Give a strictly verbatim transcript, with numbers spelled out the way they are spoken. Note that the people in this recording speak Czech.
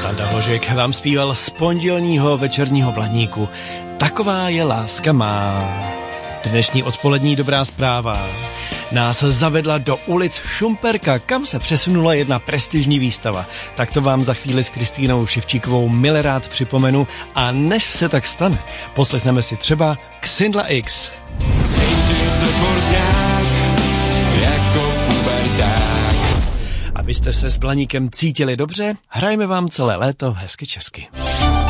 Standa Božek vám zpíval z pondělního večerního Blaníku. Taková je láska má. Dnešní odpolední dobrá zpráva nás zavedla do ulic Šumperka, kam se přesunula jedna prestižní výstava. Tak to vám za chvíli s Kristýnou Ševčíkovou mile rád připomenu a než se tak stane, poslechneme si třeba Xindla X. Cítím se furt jako puberták. Abyste se s Blaníkem cítili dobře, hrajeme vám celé léto hezky česky.